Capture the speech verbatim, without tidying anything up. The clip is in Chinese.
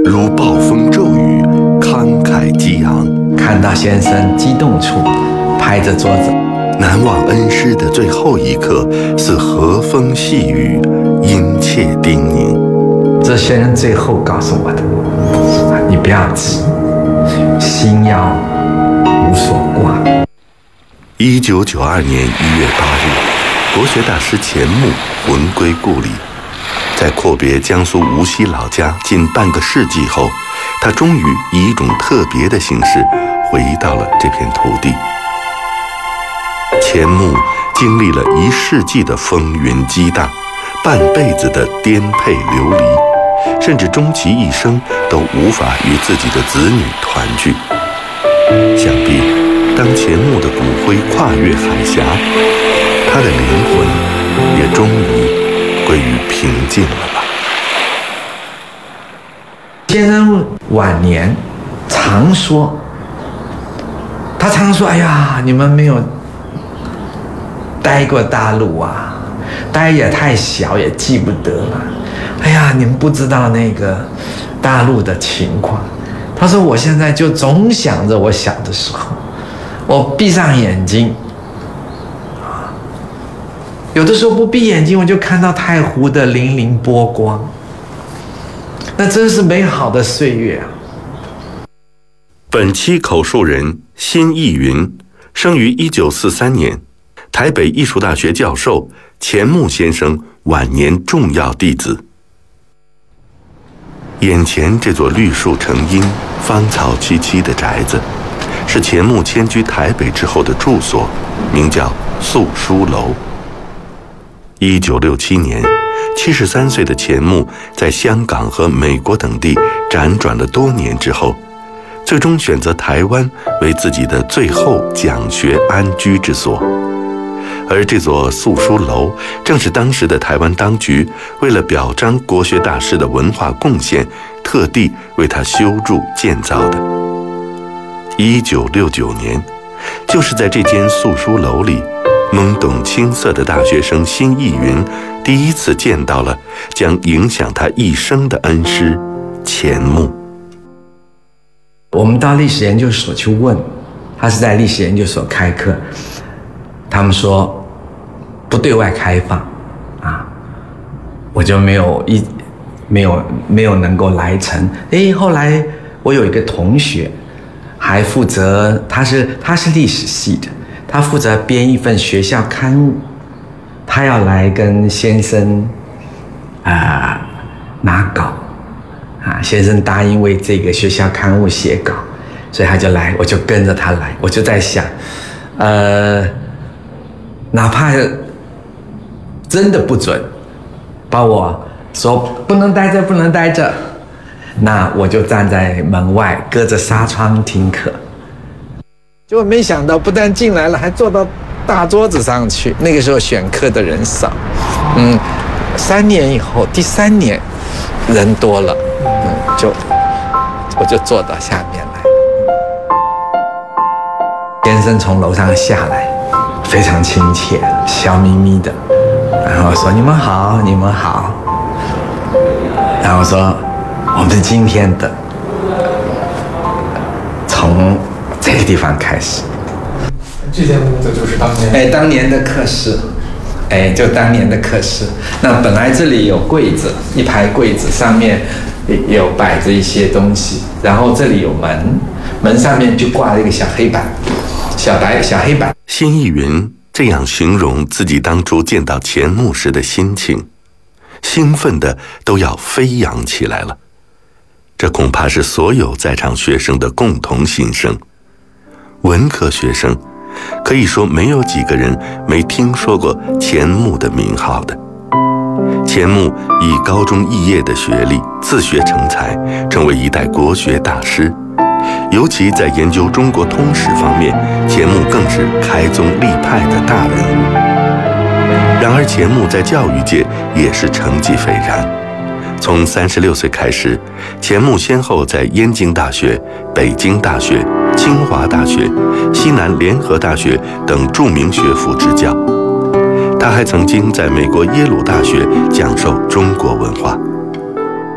如暴风骤雨，慷慨激昂。 看到先生激动处，拍着桌子。 难忘恩师的最后一刻，似和风细雨，殷切叮咛。 这先生最后告诉我的，你不要急，心要无所挂。 一九九二年一月八日，国学大师钱穆魂归故里。在阔别江苏无锡老家近半个世纪后，他终于以一种特别的形式回到了这片土地。钱穆经历了一世纪的风云激荡，半辈子的颠沛流离，甚至终其一生都无法与自己的子女团聚。想必当钱穆的骨灰跨越海峡，他的灵魂也终于归于平静了吧。 先生晚年常说，他常说：“哎呀，你们没有待过大陆啊，待也太小，也记不得了。哎呀，你们不知道那个大陆的情况。”他说：“我现在就总想着我小的时候，我闭上眼睛，有的时候不闭眼睛，我就看到太湖的粼粼波光，那真是美好的岁月啊。” 本期口述人辛逸云，生于一九四三年，台北艺术大学教授，钱穆先生晚年重要弟子。眼前这座绿树成荫、芳草萋萋的宅子，是钱穆迁居台北之后的住所，名叫素书楼。一九六七年，七十三岁的钱穆在香港和美国等地辗转了多年之后，最终选择台湾为自己的最后讲学安居之所。而这座素书楼正是当时的台湾当局为了表彰国学大师的文化贡献，特地为他修筑建造的。一九六九年，就是在这间素书楼里，懵懂青涩的大学生辛逸云第一次见到了将影响他一生的恩师钱穆。 我们到历史研究所去问，他是在历史研究所开课，他们说不对外开放啊，我就没有一没有没有能够来成。诶，后来我有一个同学还负责，他是他是历史系的，他负责编一份学校刊物，他要来跟先生啊、呃、拿稿啊，先生答应为这个学校刊物写稿，所以他就来，我就跟着他来，我就在想，呃，哪怕真的不准，把我说不能待着，不能待着，那我就站在门外，隔着纱窗听课。结果没想到，不但进来了，还坐到大桌子上去。那个时候选课的人少，嗯，三年以后，第三年人多了，嗯，就我就坐到下面来。先生从楼上下来，非常亲切，笑眯眯的，然后说：“你们好，你们好。”然后说：“我们今天的从这个地方开始。” 这间屋子就是当年哎，当年的课室，哎，就当年的课室。那本来这里有柜子，一排柜子上面有摆着一些东西，然后这里有门，门上面就挂了一个小黑板，小白小黑板。 辛逸云这样形容自己当初见到钱穆时的心情，兴奋的都要飞扬起来了。这恐怕是所有在场学生的共同心声。文科学生可以说没有几个人没听说过钱穆的名号的。钱穆以高中肄业的学历自学成才，成为一代国学大师。尤其在研究中国通史方面，钱穆更是开宗立派的大人物。然而钱穆在教育界也是成绩斐然。从三十六岁开始，钱穆先后在燕京大学、北京大学、清华大学、西南联合大学等著名学府执教。他还曾经在美国耶鲁大学讲授中国文化。